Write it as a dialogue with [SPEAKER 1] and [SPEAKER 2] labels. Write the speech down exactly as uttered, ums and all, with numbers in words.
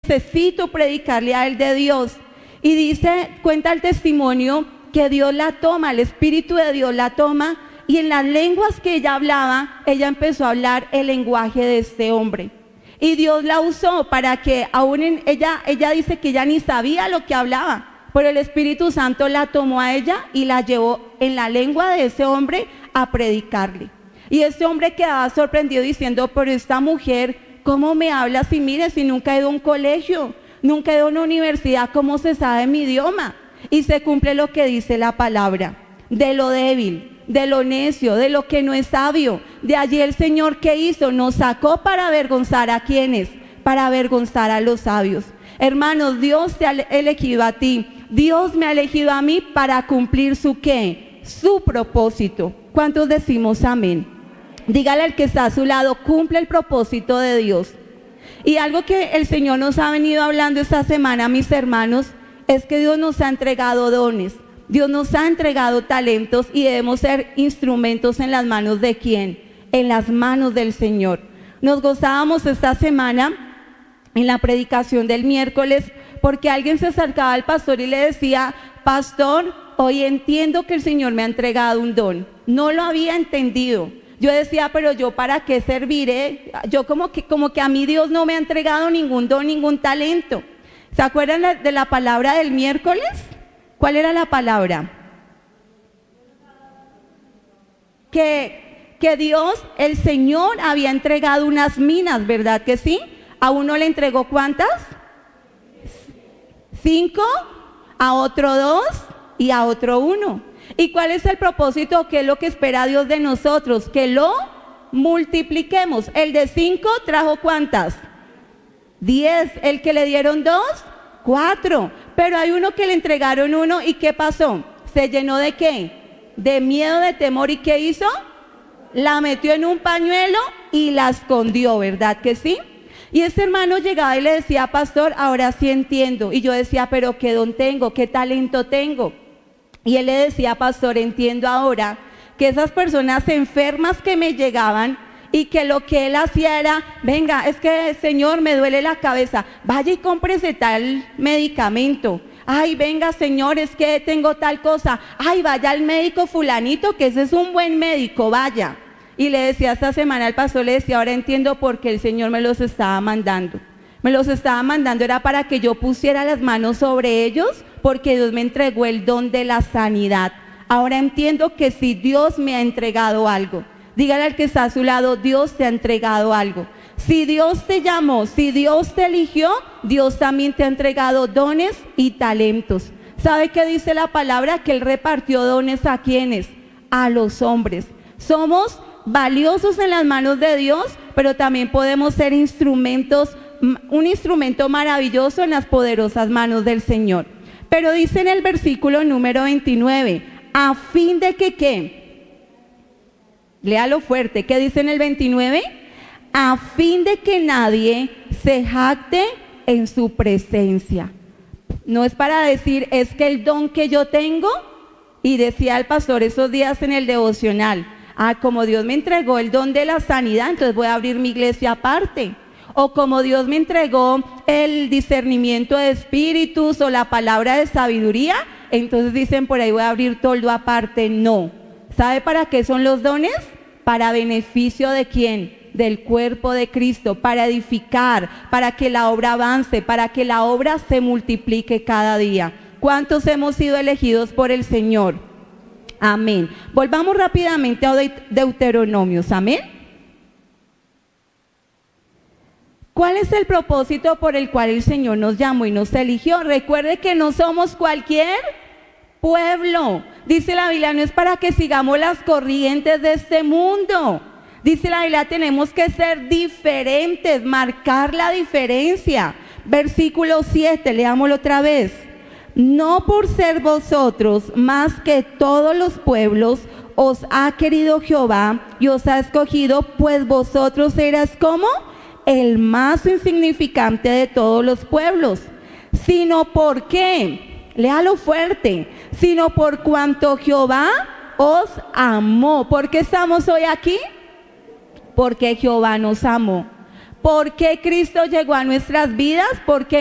[SPEAKER 1] necesito predicarle a él de Dios. Y dice, cuenta el testimonio que Dios la toma, el Espíritu de Dios la toma, y en las lenguas que ella hablaba, ella empezó a hablar el lenguaje de este hombre. Y Dios la usó para que aún en ella, ella dice que ella ni sabía lo que hablaba, pero el Espíritu Santo la tomó a ella y la llevó en la lengua de ese hombre a predicarle. Y este hombre quedaba sorprendido diciendo, pero esta mujer, ¿cómo me habla si mire, si nunca he ido a un colegio, nunca he ido a una universidad, cómo se sabe mi idioma? Y se cumple lo que dice la palabra, de lo débil, de lo necio, de lo que no es sabio. De allí el Señor, ¿qué hizo? Nos sacó para avergonzar a quienes, para avergonzar a los sabios. Hermanos, Dios te ha elegido a ti, Dios me ha elegido a mí para cumplir su ¿qué? Su propósito. ¿Cuántos decimos amén? Dígale al que está a su lado, cumple el propósito de Dios. Y algo que el Señor nos ha venido hablando esta semana, mis hermanos, es que Dios nos ha entregado dones, Dios nos ha entregado talentos y debemos ser instrumentos en las manos de ¿quién? En las manos del Señor. Nos gozábamos esta semana en la predicación del miércoles porque alguien se acercaba al pastor y le decía, pastor, hoy entiendo que el Señor me ha entregado un don. No lo había entendido. Yo decía, pero yo para qué serviré, yo como que, como que a mí Dios no me ha entregado ningún don, ningún talento. ¿Se acuerdan de la palabra del miércoles? ¿Cuál era la palabra? Que, que Dios, el Señor, había entregado unas minas, ¿verdad que sí? ¿A uno le entregó cuántas? Cinco, a otro dos y a otro uno. ¿Y cuál es el propósito? ¿Qué es lo que espera Dios de nosotros? Que lo multipliquemos. El de cinco trajo ¿cuántas? Diez. El que le dieron dos, cuatro. Pero hay uno que le entregaron uno y ¿qué pasó? ¿Se llenó de qué? De miedo, de temor. ¿Y qué hizo? La metió en un pañuelo y la escondió, ¿verdad que sí? Y este hermano llegaba y le decía, pastor, ahora sí entiendo. Y yo decía, pero ¿qué don tengo? ¿Qué talento tengo? Y él le decía, pastor, entiendo ahora que esas personas enfermas que me llegaban y que lo que él hacía era, venga, es que Señor me duele la cabeza, vaya y cómprese tal medicamento. Ay, venga Señor, es que tengo tal cosa. Ay, vaya al médico fulanito, que ese es un buen médico, vaya. Y le decía esta semana al pastor, le decía, ahora entiendo por qué el Señor me los estaba mandando. Me los estaba mandando era para que yo pusiera las manos sobre ellos, porque Dios me entregó el don de la sanidad. Ahora entiendo que si Dios me ha entregado algo, dígale al que está a su lado, Dios te ha entregado algo. Si Dios te llamó, si Dios te eligió, Dios también te ha entregado dones y talentos. ¿Sabe qué dice la palabra? Que Él repartió dones a quienes, a los hombres. Somos valiosos en las manos de Dios, pero también podemos ser instrumentos, un instrumento maravilloso en las poderosas manos del Señor. Pero dice en el versículo número veintinueve, a fin de que ¿qué? Léalo fuerte, ¿qué dice en el veintinueve? A fin de que nadie se jacte en su presencia. No es para decir, es que el don que yo tengo, y decía el pastor esos días en el devocional, ah, como Dios me entregó el don de la sanidad, entonces voy a abrir mi iglesia aparte. O como Dios me entregó el discernimiento de espíritus o la palabra de sabiduría, entonces dicen por ahí voy a abrir toldo aparte. No. ¿Sabe para qué son los dones? Para beneficio de quién? Del cuerpo de Cristo, para edificar, para que la obra avance, para que la obra se multiplique cada día. ¿Cuántos hemos sido elegidos por el Señor? Amén. Volvamos rápidamente a Deuteronomios. Amén. ¿Cuál es el propósito por el cual el Señor nos llamó y nos eligió? Recuerde que no somos cualquier pueblo. Dice la Biblia, no es para que sigamos las corrientes de este mundo. Dice la Biblia, tenemos que ser diferentes, marcar la diferencia. Versículo siete, leámoslo otra vez. No por ser vosotros más que todos los pueblos, os ha querido Jehová y os ha escogido, pues vosotros eras como el más insignificante de todos los pueblos, sino por qué, léalo fuerte, sino por cuanto Jehová os amó. ¿Por qué estamos hoy aquí? Porque Jehová nos amó. ¿Por qué Cristo llegó a nuestras vidas? Porque